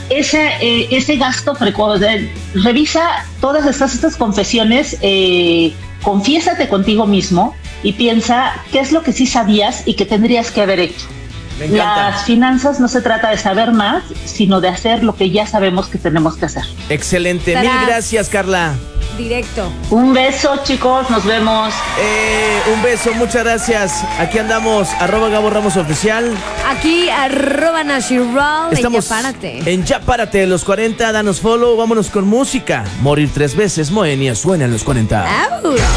ese gasto precoz. Revisa todas estas confesiones, confiésate contigo mismo y piensa qué es lo que sí sabías y que tendrías que haber hecho. Me encanta. Las finanzas no se trata de saber más, sino de hacer lo que ya sabemos que tenemos que hacer. Excelente. ¡Tarán! Mil gracias, Carla. Directo. Un beso, chicos, nos vemos. Un beso, muchas gracias. Aquí andamos, @GaboRamosOficial. Aquí, @Nashiral. Estamos Ya párate. en Ya Párate, los 40, danos follow, vámonos con música. Morir 3 veces, Moenia, suena en los 40. ¡Au!